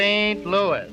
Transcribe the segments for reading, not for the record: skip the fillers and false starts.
St. Louis.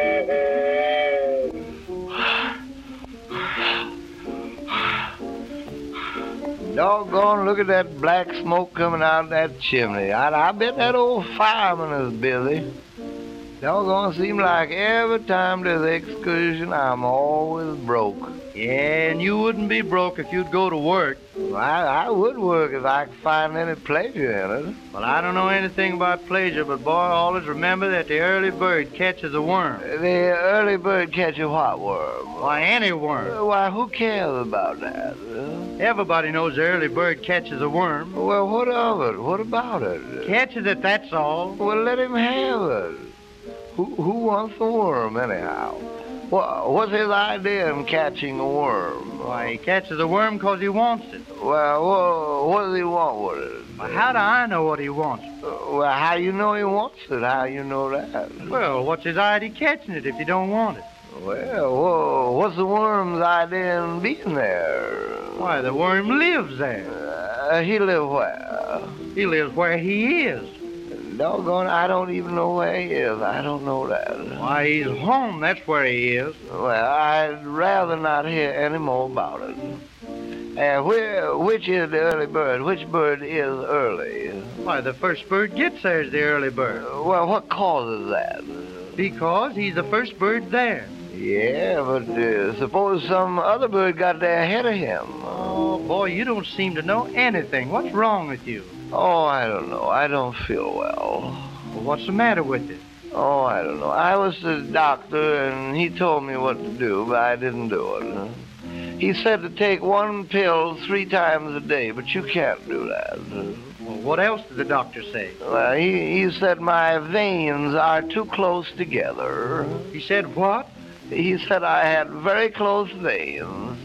Doggone, look at that black smoke coming out of that chimney. I bet that old fireman is busy. Doggone, seem like every time there's excursion, I'm always broke. Yeah, and you wouldn't be broke if you'd go to work. I would work if I could find any pleasure in it. Well, I don't know anything about pleasure, but boy, always remember that the early bird catches a worm. The early bird catch a what worm? Why, any worm. Why, who cares about that? Everybody knows the early bird catches a worm. Well, what of it? What about it? Catches it, that's all. Well, let him have it. Who wants the worm, anyhow? What's his idea in catching a worm? Why, he catches a worm because he wants it. Well, what does he want with it? Well, how do I know what he wants? Well, how you know he wants it? How you know that? Well, what's his idea catching it if you don't want it? Well, what's the worm's idea in being there? Why, the worm lives there. He lives where? He lives where he is. Doggone, I don't even know where he is. I don't know that. Why, he's home. That's where he is. Well, I'd rather not hear any more about it. And which is the early bird? Which bird is early? Why, the first bird gets there is the early bird. Well, what causes that? Because he's the first bird there. Yeah, but suppose some other bird got there ahead of him. Oh, boy, you don't seem to know anything. What's wrong with you? Oh, I don't know. I don't feel well. Well, what's the matter with it? Oh, I don't know. I was the doctor, and he told me what to do, but I didn't do it. He said to take one pill 3 times a day, but you can't do that. Well, what else did the doctor say? Well, he said my veins are too close together. He said what? He said I had very close veins.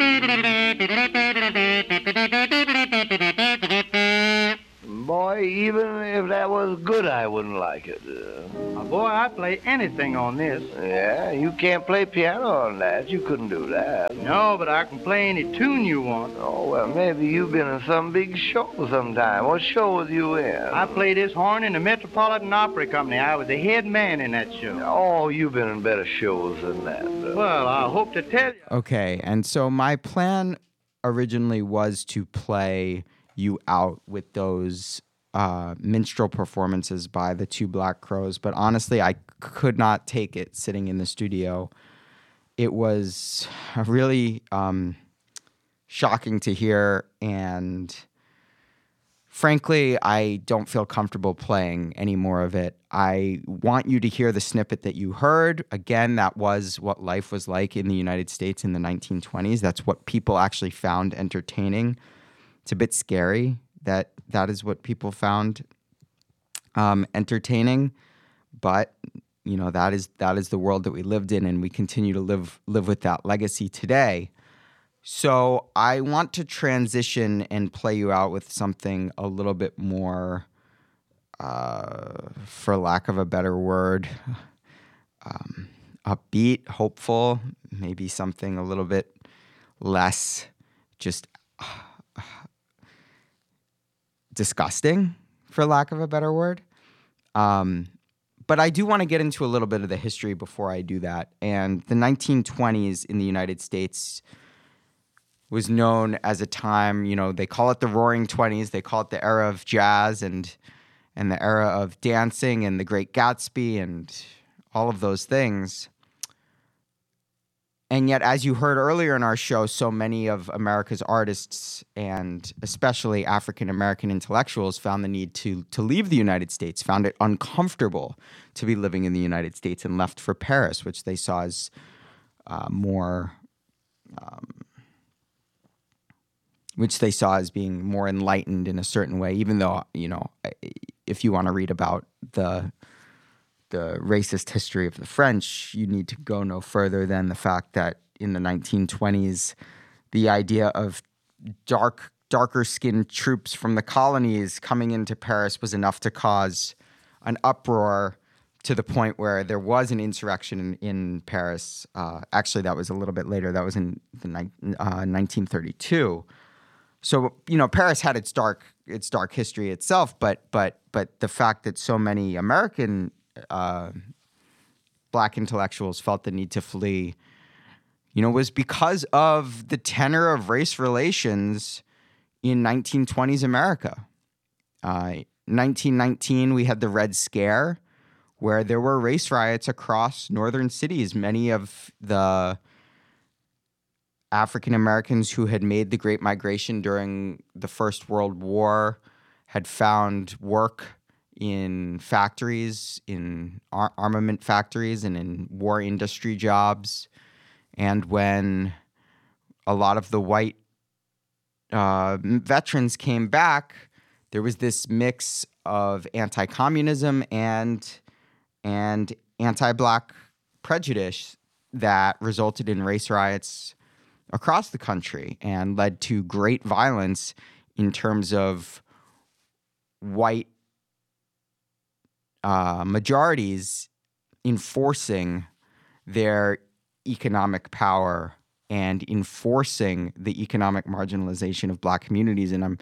Boy, even if that was good, I wouldn't like it. Boy, I'd play anything on this. Yeah, you can't play piano on that. You couldn't do that. No, but I can play any tune you want. Oh, well, maybe you've been in some big show sometime. What show was you in? I played this horn in the Metropolitan Opera Company. I was the head man in that show. Oh, you've been in better shows than that. Well, I hope to tell you. Okay, and so my plan originally was to play you out with those minstrel performances by the Two Black Crows, but honestly, I could not take it sitting in the studio. It was really shocking to hear, and frankly, I don't feel comfortable playing any more of it. I want you to hear the snippet that you heard. Again, that was what life was like in the United States in the 1920s. That's what people actually found entertaining. It's a bit scary that is what people found entertaining, but you know that is the world that we lived in, and we continue to live with that legacy today. So I want to transition and play you out with something a little bit more, for lack of a better word, upbeat, hopeful, maybe something a little bit less just disgusting, for lack of a better word. But I do want to get into a little bit of the history before I do that. And the 1920s in the United States was known as a time, you know, they call it the Roaring Twenties. They call it the era of jazz and the era of dancing and the Great Gatsby and all of those things. And yet, as you heard earlier in our show, so many of America's artists and especially African-American intellectuals found the need to leave the United States, found it uncomfortable to be living in the United States, and left for Paris, which they saw as being more enlightened in a certain way, even though, you know, if you want to read about the racist history of the French, you need to go no further than the fact that in the 1920s, the idea of darker-skinned troops from the colonies coming into Paris was enough to cause an uproar to the point where there was an insurrection in Paris. Actually, that was a little bit later. That was in 1932. So, you know, Paris had its dark history itself, but the fact that so many American Black intellectuals felt the need to flee, was because of the tenor of race relations in 1920s America. 1919, we had the Red Scare, where there were race riots across northern cities. Many of the African Americans who had made the Great Migration during the First World War had found work in factories, in armament factories, and in war industry jobs. And when a lot of the white veterans came back, there was this mix of anti-communism and anti-Black prejudice that resulted in race riots across the country and led to great violence in terms of white majorities enforcing their economic power and enforcing the economic marginalization of Black communities. And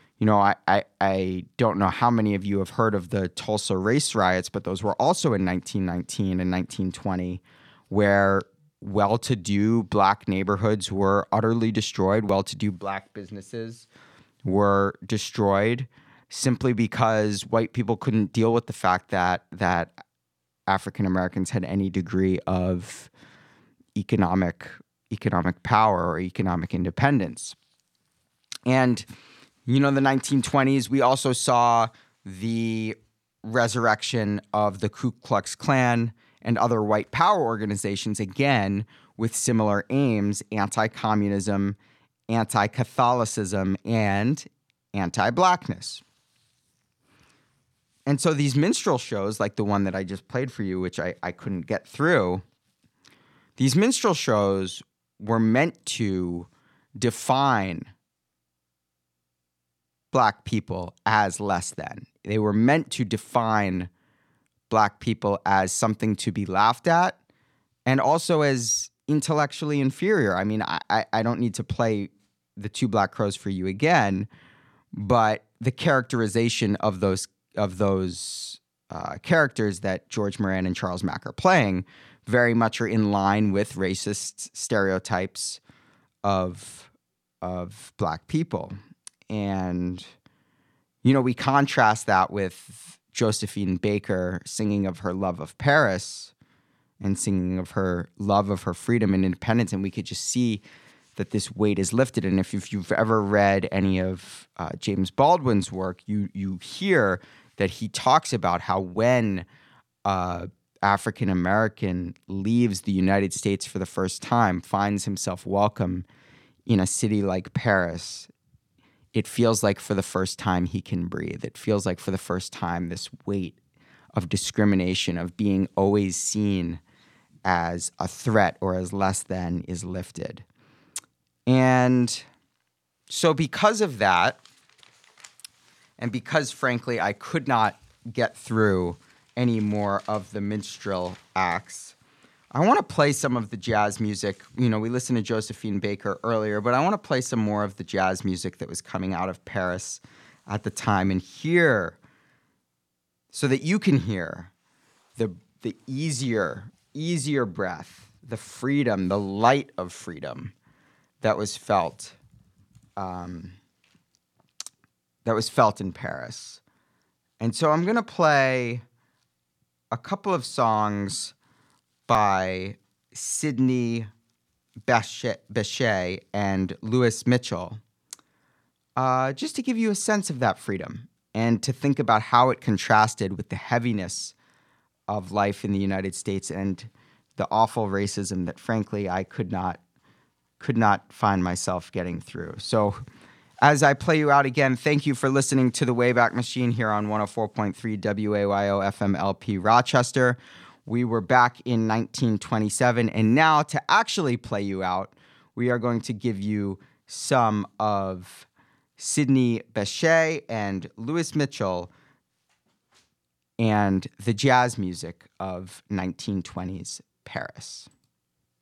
I don't know how many of you have heard of the Tulsa race riots, but those were also in 1919 and 1920, where well-to-do Black neighborhoods were utterly destroyed. Well-to-do Black businesses were destroyed simply because white people couldn't deal with the fact that African Americans had any degree of economic power or economic independence. And the 1920s, we also saw the resurrection of the Ku Klux Klan and other white power organizations, again, with similar aims: anti-communism, anti-Catholicism, and anti-Blackness. And so these minstrel shows, like the one that I just played for you, which I couldn't get through, these minstrel shows were meant to define Black people as less than. They were meant to define Black people as something to be laughed at and also as intellectually inferior. I mean, I don't need to play the Two Black Crows for you again, but the characterization of those characters that George Moran and Charles Mack are playing very much are in line with racist stereotypes of Black people. And, we contrast that with Josephine Baker singing of her love of Paris and singing of her love of her freedom and independence. And we could just see that this weight is lifted. And if you've ever read any of James Baldwin's work, you hear that he talks about how when African American leaves the United States for the first time, finds himself welcome in a city like Paris, it feels like for the first time he can breathe. It feels like for the first time this weight of discrimination, of being always seen as a threat or as less than, is lifted. And so because of that, and because, frankly, I could not get through any more of the minstrel acts, I want to play some of the jazz music. We listened to Josephine Baker earlier, but I want to play some more of the jazz music that was coming out of Paris at the time and hear, so that you can hear the easier breath, the freedom, the light of freedom that was felt in Paris. And so I'm going to play a couple of songs by Sidney Bechet and Louis Mitchell, just to give you a sense of that freedom and to think about how it contrasted with the heaviness of life in the United States and the awful racism that, frankly, I could not find myself getting through. So as I play you out again, thank you for listening to The Wayback Machine here on 104.3 WAYO FM LP Rochester. We were back in 1927, and now to actually play you out, we are going to give you some of Sidney Bechet and Louis Mitchell and the jazz music of 1920s Paris.